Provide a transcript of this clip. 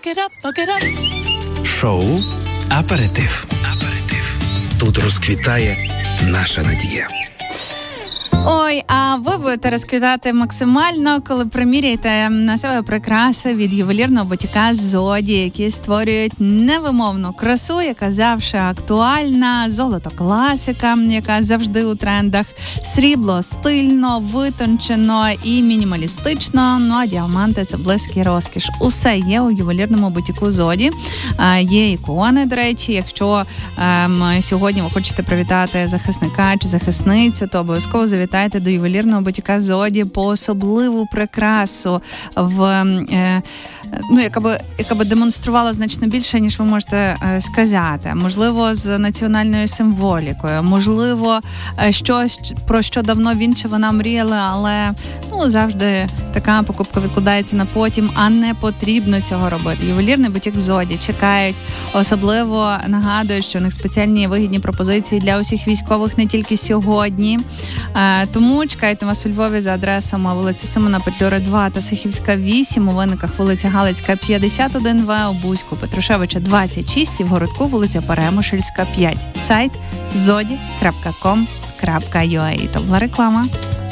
Шоу «Аперитив». Тут розквітає наша надія. Ой, а ви будете розквітати максимально, коли приміряєте на себе прикраси від ювелірного бутіка «Зоді», які створюють невимовну красу, яка завжди актуальна, золото класика, яка завжди у трендах, срібло стильно, витончено і мінімалістично, ну а діаманти – це блиск і розкіш. Усе є у ювелірному бутіку «Зоді». Є ікони, до речі, якщо сьогодні ви хочете привітати захисника чи захисницю, то обов'язково завітайте до ювелірного бутіка «Зоді» по особливу прикрасу, яка би демонструвала значно більше, ніж ви можете сказати. Можливо, з національною символікою, можливо, щось, про що давно він чи вона мріяли, але завжди така покупка відкладається на потім, а не потрібно цього робити. Ювелірний бутік «Зоді» чекають, особливо нагадують, що у них спеціальні вигідні пропозиції для усіх військових не тільки сьогодні. Тому чекайте вас у Львові за адресами вулиця Симона Петлюри, 2 та Сихівська, 8, у Винниках вулиця Галицька, 51В, у Бузьку Петрушевича, 26 і в Городку вулиця Перемишльська, 5. Сайт zodi.com.ua. То була реклама.